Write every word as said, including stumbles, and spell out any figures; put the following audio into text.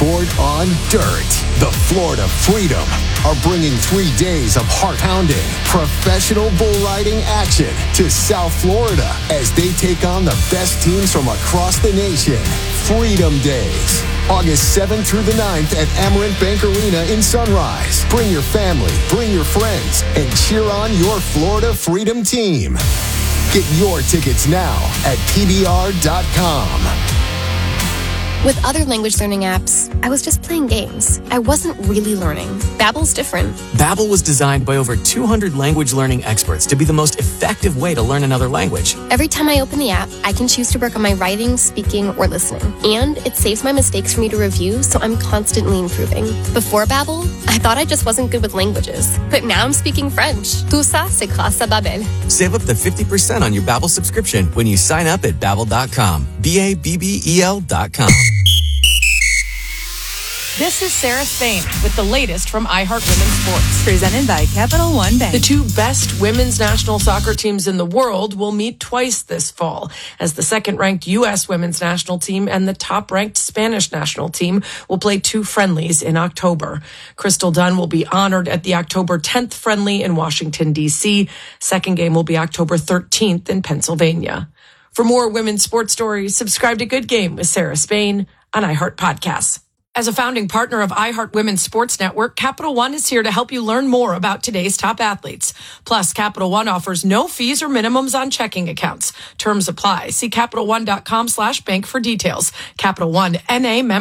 sport on dirt. The Florida Freedom are bringing three days of heart-pounding professional bull riding action to South Florida as they take on the best teams from across the nation. Freedom Days, August seventh through the ninth at Amerant Bank Arena in Sunrise. Bring your family, bring your friends, and cheer on your Florida Freedom team. Get your tickets now at P B R dot com. With other language learning apps, I was just playing games. I wasn't really learning. Babbel's different. Babbel was designed by over two hundred language learning experts to be the most effective way to learn another language. Every time I open the app, I can choose to work on my writing, speaking, or listening. And it saves my mistakes for me to review, so I'm constantly improving. Before Babbel, I thought I just wasn't good with languages. But now I'm speaking French. Tout ça, c'est grâce à Babbel. Save up to fifty percent on your Babbel subscription when you sign up at Babbel dot com. B A B B E L dot com. This is Sarah Spain with the latest from iHeart Women's Sports. Presented by Capital One Bank. The two best women's national soccer teams in the world will meet twice this fall, as the second-ranked U S women's national team and the top-ranked Spanish national team will play two friendlies in October. Crystal Dunn will be honored at the October tenth friendly in Washington, D C. Second game will be October thirteenth in Pennsylvania. For more women's sports stories, subscribe to Good Game with Sarah Spain on iHeart Podcasts. As a founding partner of iHeart Women's Sports Network, Capital One is here to help you learn more about today's top athletes. Plus, Capital One offers no fees or minimums on checking accounts. Terms apply. See CapitalOne dot com slash bank for details. Capital One, N A member.